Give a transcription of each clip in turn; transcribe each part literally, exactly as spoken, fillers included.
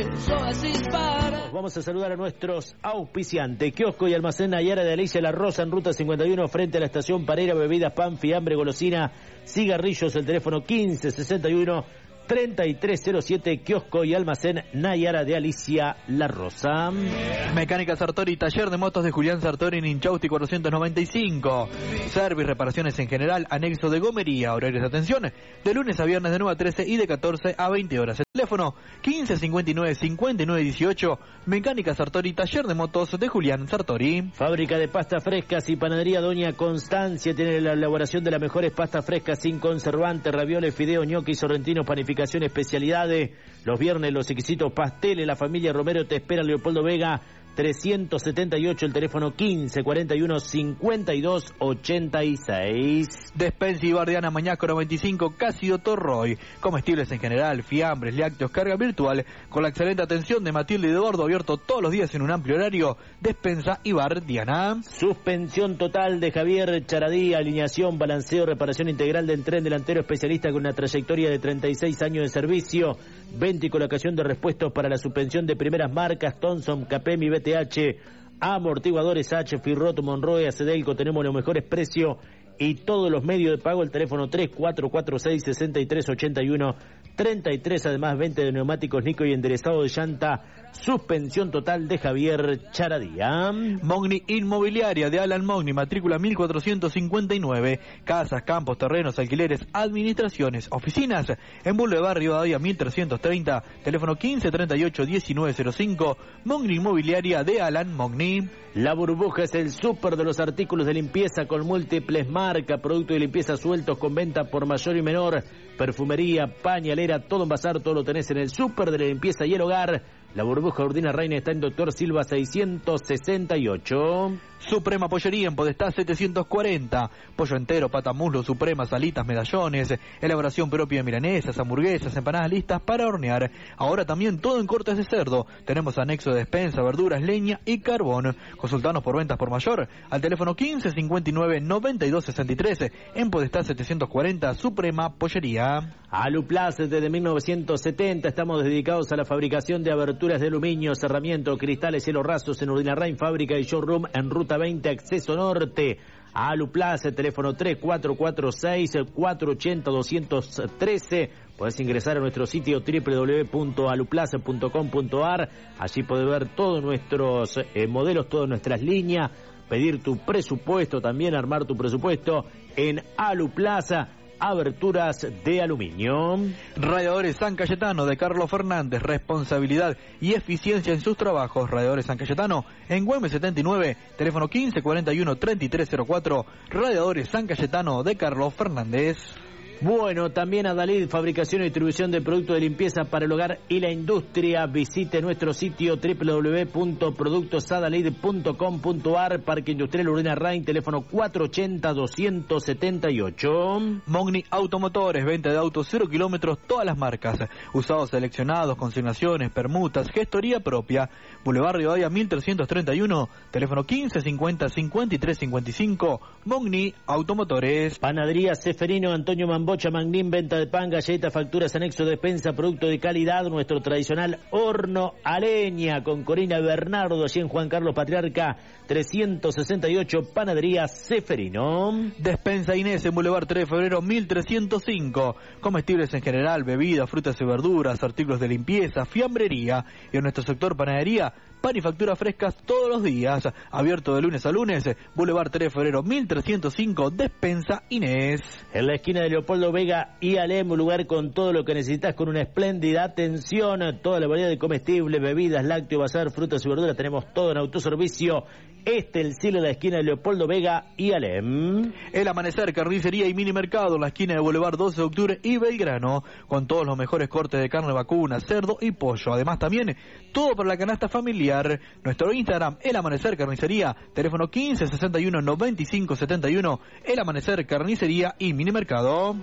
Vamos a saludar a nuestros auspiciantes. Kiosco y Almacén Nayara de Alicia La Rosa en Ruta cincuenta y uno frente a la estación Parera. Bebidas, pan, fiambre, golosina, cigarrillos. El teléfono quince sesenta y uno treinta y tres cero siete. Kiosco y Almacén Nayara de Alicia La Rosa. Mecánica Sartori, taller de motos de Julián Sartori en Inchausti cuatrocientos noventa y cinco. Service, reparaciones en general, anexo de gomería. Horarios de atención de lunes a viernes de nueve a trece y de catorce a veinte horas. El teléfono quince cincuenta y nueve cincuenta y nueve dieciocho. Mecánica Sartori, taller de motos de Julián Sartori. Fábrica de pastas frescas y panadería Doña Constancia tiene la elaboración de las mejores pastas frescas sin conservantes, ravioles, fideos, ñoquis, sorrentinos, panificación, especialidades. Los viernes los exquisitos pasteles. La familia Romero te espera. Leopoldo Vega trescientos setenta y ocho, el teléfono quince cuarenta y uno cincuenta y dos ochenta y seis. Despensa y Bardiana Mañasco noventa y cinco, Cásido Torroy. Comestibles en general, fiambres, lácteos, carga virtual, con la excelente atención de Matilde y Eduardo, abierto todos los días en un amplio horario. Despensa y Bardiana. Suspensión total de Javier Charadí, alineación, balanceo, reparación integral del tren delantero, especialista con una trayectoria de treinta y seis años de servicio. Venta y colocación de repuestos para la suspensión de primeras marcas, Thomson, Capemi, B T H, amortiguadores H, Firroto, Monroe, Acedelco. Tenemos los mejores precios y todos los medios de pago. El teléfono tres cuatro cuatro seis, seis tres ocho uno, treinta y tres. Además, venta de neumáticos Nico y enderezado de llanta. Suspensión total de Javier Charadía. Mogni Inmobiliaria de Alan Mogni, matrícula mil cuatrocientos cincuenta y nueve. Casas, campos, terrenos, alquileres, administraciones, oficinas. En Boulevard Rivadavia mil trescientos treinta. Teléfono quince treinta y ocho diecinueve cero cinco. Mogni Inmobiliaria de Alan Mogni. La Burbuja es el súper de los artículos de limpieza con múltiples marcas, productos de limpieza sueltos con venta por mayor y menor, perfumería, pañalera, todo en bazar, todo lo tenés en el súper de la limpieza y el hogar. La Burbuja Ordina Reina está en Doctor Silva seiscientos sesenta y ocho. Suprema Pollería en Podestá setecientos cuarenta. Pollo entero, pata, muslo, suprema, salitas, medallones, elaboración propia de milanesas, hamburguesas, empanadas listas para hornear. Ahora también todo en cortes de cerdo. Tenemos anexo de despensa, verduras, leña y carbón. Consultanos por ventas por mayor al teléfono quince cincuenta y nueve noventa y dos sesenta y tres. En Podestá setecientos cuarenta, Suprema Pollería. Aluplace desde mil novecientos setenta estamos dedicados a la fabricación de aberturas de aluminio, cerramiento, cristales, cielos rasos en Urdinarrain, fábrica y showroom en Ruta veinte, Acceso Norte. Aluplace, teléfono tres cuatro cuatro seis, cuatro ocho cero, dos uno tres. Podés ingresar a nuestro sitio doble u doble u doble u punto aluplace punto com punto a r. Allí podés ver todos nuestros eh, modelos, todas nuestras líneas, pedir tu presupuesto, también armar tu presupuesto en Aluplaza. Aberturas de aluminio. Radiadores San Cayetano de Carlos Fernández, responsabilidad y eficiencia en sus trabajos. Radiadores San Cayetano en Güemes setenta y nueve, teléfono quince cuarenta y uno treinta y tres cero cuatro. Radiadores San Cayetano de Carlos Fernández. Bueno, también Adalid, fabricación y distribución de productos de limpieza para el hogar y la industria. Visite nuestro sitio doble u doble u doble u punto productos adalid punto com punto a r. Parque Industrial Urdina Rain, teléfono cuatro ochenta, doscientos setenta y ocho. Mogni Automotores, venta de autos cero kilómetros, todas las marcas. Usados seleccionados, consignaciones, permutas, gestoría propia. Boulevard Rivadavia mil trescientos treinta y uno, teléfono quince cincuenta, cincuenta y tres cincuenta y cinco. Mogni Automotores. Panadería Seferino, Antonio Mambo Bocha Mangnín, venta de pan, galletas, facturas, anexo, despensa, producto de calidad, nuestro tradicional horno a leña con Corina Bernardo, allí en Juan Carlos Patriarca trescientos sesenta y ocho, Panadería Seferino. Despensa Inés en Boulevard tres de febrero mil trescientos cinco, comestibles en general, bebidas, frutas y verduras, artículos de limpieza, fiambrería, y en nuestro sector panadería, pan y facturas frescas todos los días, abierto de lunes a lunes, Boulevard tres de febrero mil trescientos cinco, Despensa Inés. En la esquina de Leopoldo Vega y Alem, un lugar con todo lo que necesitas, con una espléndida atención, toda la variedad de comestibles, bebidas, lácteos, bazar, frutas y verduras, tenemos todo en autoservicio. Este el cielo de la esquina de Leopoldo Vega y Alem. El Amanecer, carnicería y mini mercado en la esquina de Boulevard doce de octubre y Belgrano, con todos los mejores cortes de carne vacuna, cerdo y pollo. Además también todo para la canasta familiar. Nuestro Instagram, El Amanecer Carnicería, teléfono quince sesenta y uno noventa y cinco setenta y uno. El Amanecer Carnicería y mini mercado.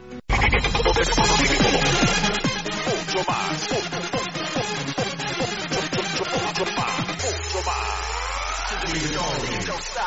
Mucho más. Mucho más. Mucho más.